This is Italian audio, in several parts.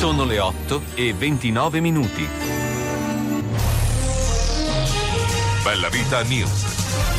Sono le 8:29. Bella Vita News.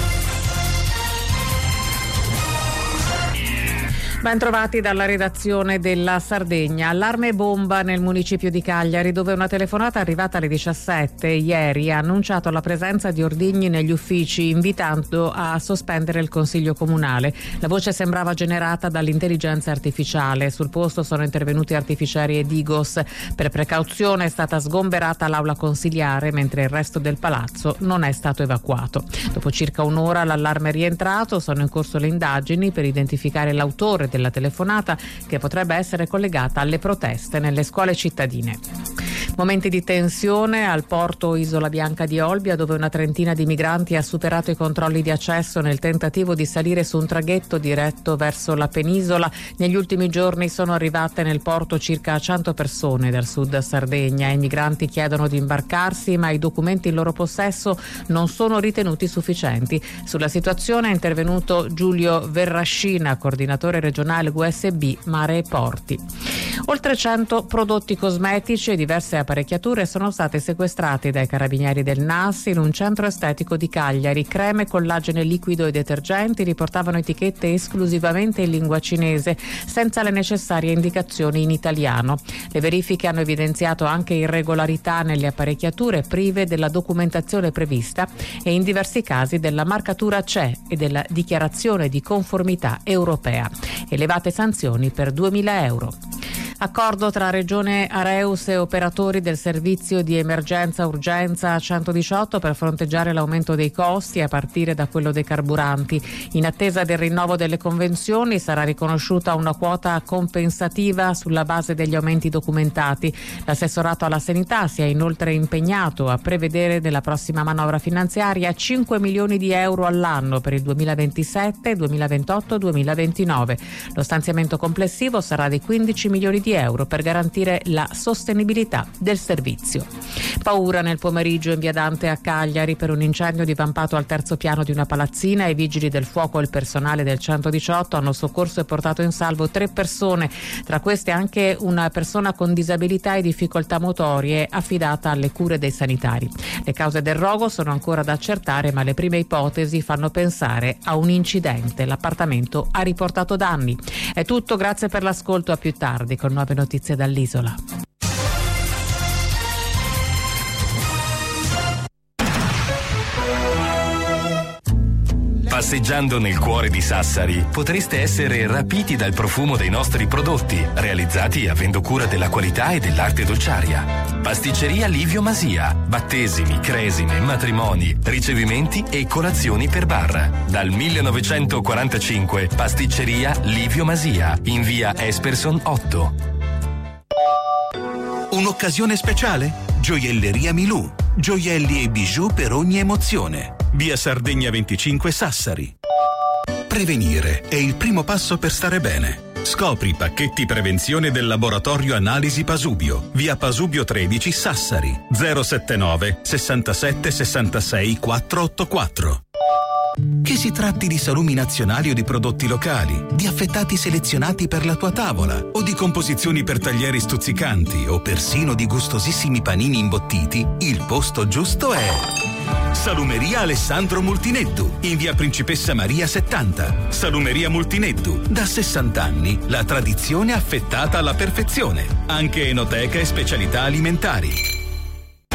Ben trovati dalla redazione della Sardegna. Allarme bomba nel municipio di Cagliari, dove una telefonata arrivata alle 17 ieri ha annunciato la presenza di ordigni negli uffici, invitando a sospendere il consiglio comunale. La voce sembrava generata dall'intelligenza artificiale. Sul posto sono intervenuti artificieri e Digos. Per precauzione è stata sgomberata l'aula consiliare, mentre il resto del palazzo non è stato evacuato. Dopo circa un'ora l'allarme è rientrato. Sono in corso le indagini per identificare l'autore della telefonata, che potrebbe essere collegata alle proteste nelle scuole cittadine. Momenti di tensione al porto Isola Bianca di Olbia, dove una trentina di migranti ha superato i controlli di accesso nel tentativo di salire su un traghetto diretto verso la penisola. Negli ultimi giorni sono arrivate nel porto circa 100 persone dal sud Sardegna. I migranti chiedono di imbarcarsi, ma i documenti in loro possesso non sono ritenuti sufficienti. Sulla situazione è intervenuto Giulio Verrascina, coordinatore regionale USB Mare e Porti. Oltre 100 prodotti cosmetici e diverse apparecchiature sono state sequestrate dai carabinieri del NAS in un centro estetico di Cagliari. Creme, collagene liquido e detergenti riportavano etichette esclusivamente in lingua cinese, senza le necessarie indicazioni in italiano. Le verifiche hanno evidenziato anche irregolarità nelle apparecchiature prive della documentazione prevista e in diversi casi della marcatura CE e della dichiarazione di conformità europea. Elevate sanzioni per 2.000 euro. Accordo tra Regione Areus e operatori del servizio di emergenza-urgenza 118 per fronteggiare l'aumento dei costi a partire da quello dei carburanti. In attesa del rinnovo delle convenzioni sarà riconosciuta una quota compensativa sulla base degli aumenti documentati. L'assessorato alla sanità si è inoltre impegnato a prevedere nella prossima manovra finanziaria 5 milioni di euro all'anno per il 2027, 2028, 2029. Lo stanziamento complessivo sarà di 15 milioni di euro per garantire la sostenibilità del servizio. Paura nel pomeriggio in via Dante a Cagliari per un incendio divampato al terzo piano di una palazzina. I vigili del fuoco e il personale del 118 hanno soccorso e portato in salvo 3 persone, tra queste anche una persona con disabilità e difficoltà motorie affidata alle cure dei sanitari. Le cause del rogo sono ancora da accertare, ma le prime ipotesi fanno pensare a un incidente. L'appartamento ha riportato danni. È tutto, grazie per l'ascolto, a più tardi con nuove notizie dall'isola. Passeggiando nel cuore di Sassari potreste essere rapiti dal profumo dei nostri prodotti, realizzati avendo cura della qualità e dell'arte dolciaria. Pasticceria Livio Masia, battesimi, cresime, matrimoni, ricevimenti e colazioni per bar. Dal 1945 Pasticceria Livio Masia, in via Esperson 8. Un'occasione speciale? Gioielleria Milù. Gioielli e bijou per ogni emozione. Via Sardegna 25 Sassari. Prevenire è il primo passo per stare bene. Scopri i pacchetti prevenzione del laboratorio Analisi Pasubio. Via Pasubio 13 Sassari. 079 67 66 484. Che si tratti di salumi nazionali o di prodotti locali, di affettati selezionati per la tua tavola o di composizioni per taglieri stuzzicanti o persino di gustosissimi panini imbottiti, il posto giusto è Salumeria Alessandro Multineddu, in via Principessa Maria 70. Salumeria Multineddu, da 60 anni, la tradizione affettata alla perfezione. Anche enoteca e specialità alimentari.